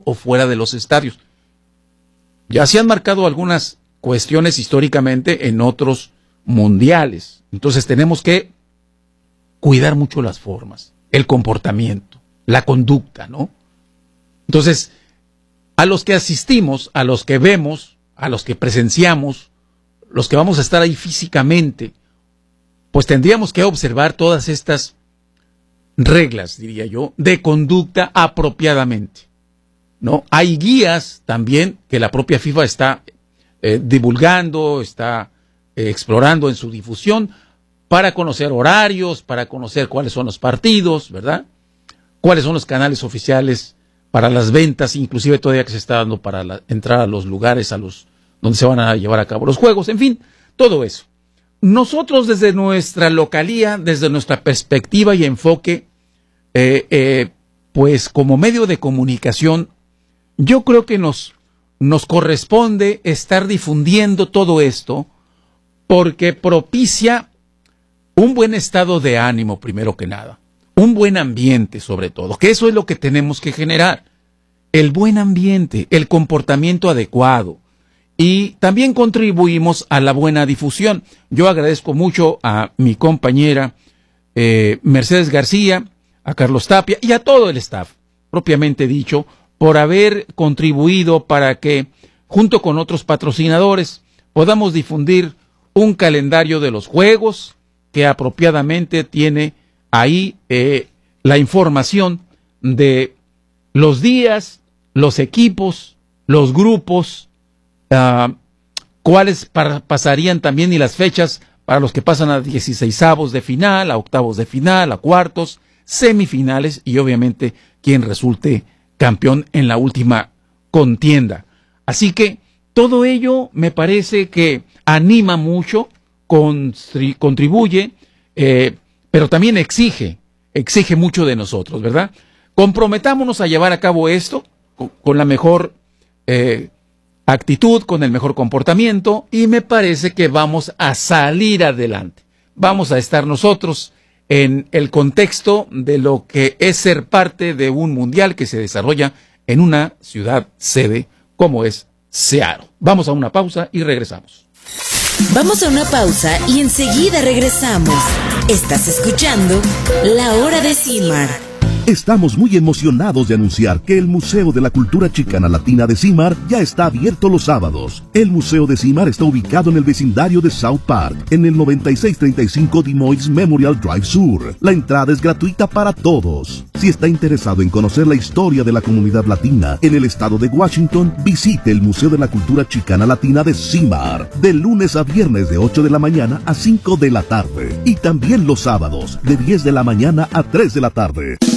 o fuera de los estadios. Ya se han marcado algunas cuestiones históricamente en otros mundiales. Entonces tenemos que cuidar mucho las formas, el comportamiento, la conducta, ¿no? Entonces, a los que asistimos, a los que vemos, a los que presenciamos, los que vamos a estar ahí físicamente, pues tendríamos que observar todas estas reglas, diría yo, de conducta apropiadamente, ¿no? Hay guías también que la propia FIFA está divulgando, está explorando en su difusión para conocer horarios, para conocer cuáles son los partidos, ¿verdad? Cuáles son los canales oficiales para las ventas, inclusive todavía que se está dando para entrar a los lugares donde se van a llevar a cabo los juegos, en fin, todo eso. Nosotros desde nuestra localía, desde nuestra perspectiva y enfoque, pues como medio de comunicación, yo creo que nos corresponde estar difundiendo todo esto porque propicia un buen estado de ánimo, primero que nada, un buen ambiente sobre todo, que eso es lo que tenemos que generar, el buen ambiente, el comportamiento adecuado. Y también contribuimos a la buena difusión. Yo agradezco mucho a mi compañera Mercedes García, a Carlos Tapia y a todo el staff, propiamente dicho, por haber contribuido para que, junto con otros patrocinadores, podamos difundir un calendario de los juegos que apropiadamente tiene ahí la información de los días, los equipos, los grupos, cuáles pasarían también y las fechas para los que pasan a 16avos de final, a octavos de final, a cuartos, semifinales y obviamente quien resulte campeón en la última contienda. Así que todo ello me parece que anima mucho, contribuye, pero también exige mucho de nosotros, ¿verdad? Comprometámonos a llevar a cabo esto con la mejor actitud, con el mejor comportamiento, y me parece que vamos a salir adelante. Vamos a estar nosotros en el contexto de lo que es ser parte de un mundial que se desarrolla en una ciudad sede como es Seattle. Vamos a una pausa y regresamos. Vamos a una pausa y enseguida regresamos. Estás escuchando La Hora de CIMAR. Estamos muy emocionados de anunciar que el Museo de la Cultura Chicana Latina de CIMAR ya está abierto los sábados. El Museo de CIMAR está ubicado en el vecindario de South Park, en el 9635 Des Moines Memorial Drive Sur. La entrada es gratuita para todos. Si está interesado en conocer la historia de la comunidad latina en el estado de Washington, visite el Museo de la Cultura Chicana Latina de CIMAR, de lunes a viernes de 8 de la mañana a 5 de la tarde. Y también los sábados, de 10 de la mañana a 3 de la tarde.